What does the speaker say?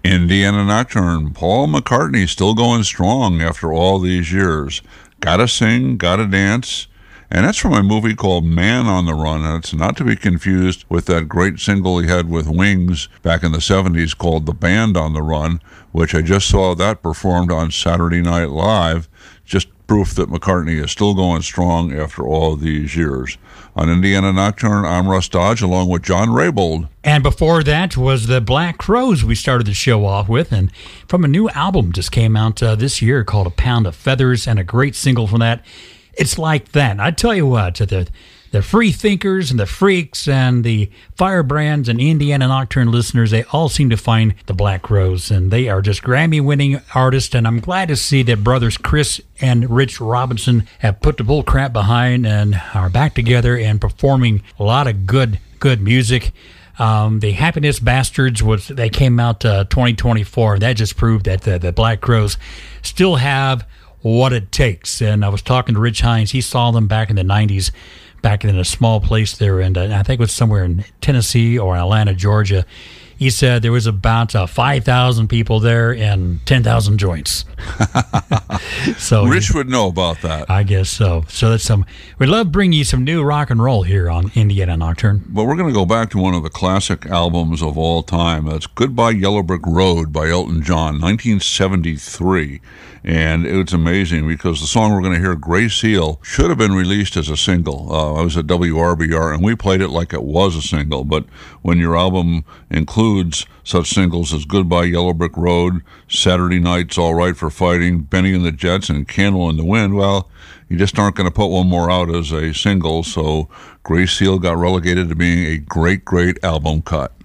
Indiana Nocturne, Paul McCartney still going strong after all these years. Gotta sing, gotta dance. And that's from a movie called Man on the Run, and it's not to be confused with that great single he had with Wings back in the 70s called The Band on the Run, which I just saw that performed on Saturday Night Live. Just proof that McCartney is still going strong after all these years. On Indiana Nocturne, I'm Russ Dodge, along with John Raybould. And before that was the Black Crowes we started the show off with, and from a new album just came out this year called A Pound of Feathers, and a great single from that, It's Like That. I tell you what, the free thinkers and the freaks and the firebrands and Indiana Nocturne listeners, they all seem to find the Black Crowes, and they are just Grammy-winning artists, and I'm glad to see that brothers Chris and Rich Robinson have put the bull crap behind and are back together and performing a lot of good music. The Happiness Bastards, they came out 2024, and that just proved that the Black Crowes still have what it takes. And I was talking to Rich Hines. He saw them back in the 90s, back in a small place there, and I think it was somewhere in Tennessee or Atlanta, Georgia. He said there was about 5,000 people there and 10,000 joints. So Rich would know about that. I guess so. So that's we'd love to bring you some new rock and roll here on Indiana Nocturne. But we're going to go back to one of the classic albums of all time. That's Goodbye Yellow Brick Road by Elton John, 1973. And it's amazing because the song we're going to hear, Gray Seal, should have been released as a single. I was at WRBR, and we played it like it was a single. But when your album includes such singles as Goodbye Yellow Brick Road, Saturday Night's All Right for Fighting, Benny and the Jets, and Candle in the Wind, well, you just aren't going to put one more out as a single. So Gray Seal got relegated to being a great album cut.